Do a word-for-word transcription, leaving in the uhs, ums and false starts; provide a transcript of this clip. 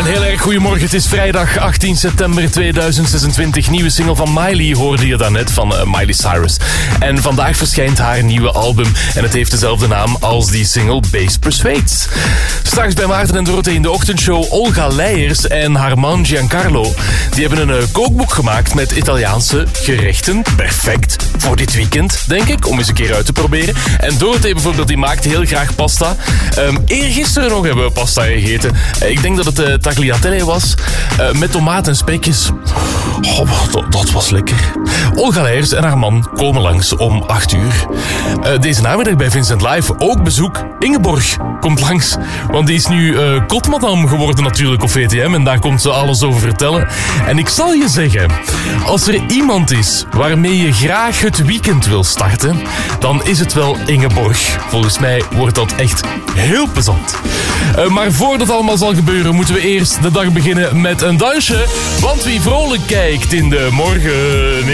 Een heel erg goedemorgen. Het is vrijdag achttien september tweeduizend zesentwintig. Nieuwe single van Miley hoorde je daarnet van uh, Miley Cyrus. En vandaag verschijnt haar nieuwe album. En het heeft dezelfde naam als die single Bass Persuades. Straks bij Maarten en Dorothee in de ochtendshow Olga Leijers en haar man Giancarlo. Die hebben een uh, kookboek gemaakt met Italiaanse gerechten. Perfect voor dit weekend, denk ik, om eens een keer uit te proberen. En Dorothee bijvoorbeeld, die maakt heel graag pasta. Um, eergisteren nog hebben we pasta gegeten. Uh, ik denk dat het uh, tagliatelle was. Uh, met tomaat en spekjes. Oh, dat, dat was lekker. Olga Leijers en haar man komen langs om acht uur. Uh, deze namiddag bij Vincent Live ook bezoek. Ingeborg komt langs. Want die is nu uh, kotmadam geworden natuurlijk op V T M. En daar komt ze alles over vertellen. En ik zal je zeggen, als er iemand is waarmee je graag het weekend wil starten, dan is het wel Ingeborg. Volgens mij wordt dat echt heel plezant. Uh, maar voordat allemaal zal gebeuren, moeten we eerst de dag beginnen met een dansje. Want wie vrolijk kijkt in de morgen